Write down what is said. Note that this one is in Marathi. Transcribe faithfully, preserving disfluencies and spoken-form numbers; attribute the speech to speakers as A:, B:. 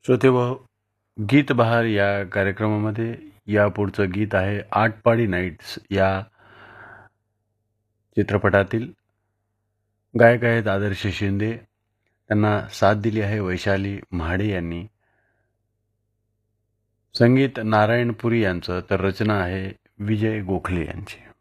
A: श्रोतेहो, गीत बहार या कार्यक्रमामध्ये या पुढचं गीत आहे आटपाडी नाईट्स या चित्रपटातील. गायक आहेत आदर्श शिंदे, त्यांना साथ दिली आहे वैशाली म्हाडे यांनी. संगीत नारायणपुरी यांचं, तर रचना आहे विजय गोखले यांची.